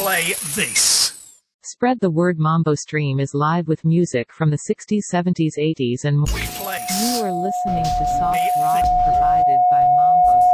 play this. Spread the Word Mambo Stream is live with music from the 60s, 70s, 80s and more. We play. You are listening to soft rock provided by Mambo